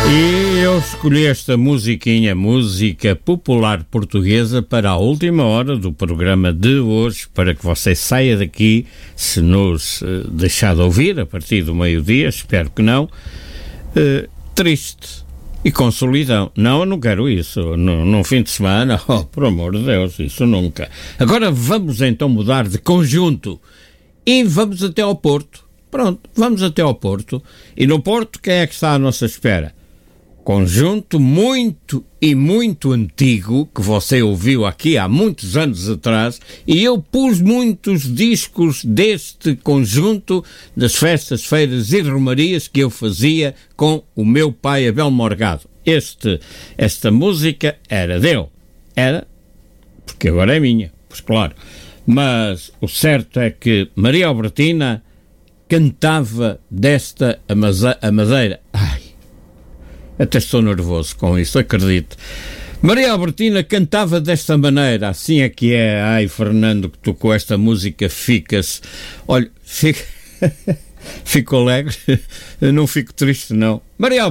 E eu escolhi esta musiquinha, música popular portuguesa, para a última hora do programa de hoje, para que você saia daqui, se nos deixar de ouvir a partir do meio-dia, espero que não, triste e com solidão. Não, eu não quero isso. Num fim de semana, por amor de Deus, isso nunca. Agora vamos então mudar de conjunto e vamos até ao Porto. Pronto, vamos até ao Porto. E no Porto, quem é que está à nossa espera? Conjunto muito e muito antigo, que você ouviu aqui há muitos anos atrás, e eu pus muitos discos deste conjunto das festas, feiras e romarias que eu fazia com o meu pai Abel Morgado. Esta música era dele. Era, porque agora é minha, pois claro. Mas o certo é que Maria Albertina cantava desta a Madeira. Ai, até estou nervoso com isso, acredito. Maria Albertina cantava desta maneira, assim é que é. Ai, Fernando, que tu com esta música ficas... Olha, fico alegre, não fico triste, não. Maria